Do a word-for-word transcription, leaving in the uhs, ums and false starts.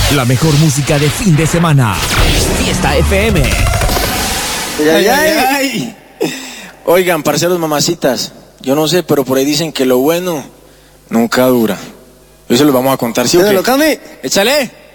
La mejor música de fin de semana. Fiesta F M. Ay, ay, ay. Oigan, parceros mamacitas, yo no sé, pero por ahí dicen que lo bueno nunca dura. Eso lo vamos a contar, ¿sí o qué? Dímelo, Cami. Échale.